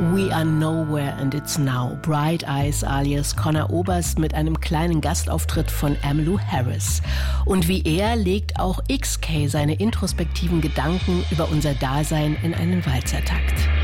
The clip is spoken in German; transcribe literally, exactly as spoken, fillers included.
We Are Nowhere and It's Now. Bright Eyes alias Conor Oberst mit einem kleinen Gastauftritt von Emmylou Harris. Und wie er legt auch X K seine introspektiven Gedanken über unser Dasein in einen Walzertakt.